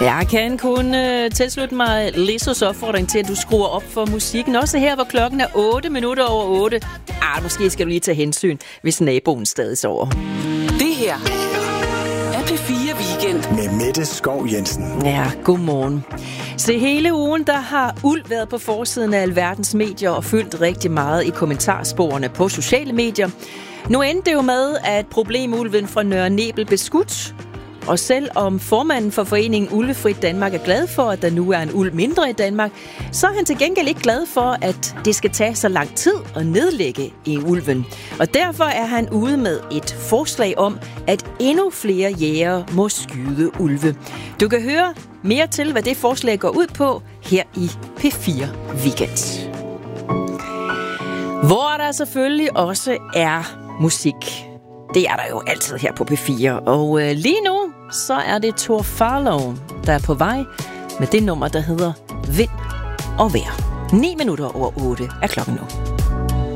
Jeg kan kun tilslutte mig Lissos opfordring til, at du skruer op for musikken. Også her, hvor klokken er 8 minutter over 8. Måske skal du lige tage hensyn, hvis naboen stadig sover. Det her er P4 Weekend med Mette Skov Jensen. Ja, godmorgen. Så hele ugen, der har uld været på forsiden af alverdens medier og fyldt rigtig meget i kommentarsporene på sociale medier. Nu endte det jo med, at problemulven fra Nørre Nebel blev skudt. Og selvom formanden for foreningen Ulvefrit Danmark er glad for, at der nu er en ulv mindre i Danmark, så er han til gengæld ikke glad for, at det skal tage så lang tid at nedlægge ulven. Og derfor er han ude med et forslag om, at endnu flere jægere må skyde ulve. Du kan høre mere til, hvad det forslag går ud på, her i P4 Weekend. Hvor der selvfølgelig også er musik. Det er der jo altid her på P4. Og lige nu, så er det Tor Farlow, der er på vej med det nummer, der hedder Vind og Vejr. 9 minutter over 8 er klokken nu.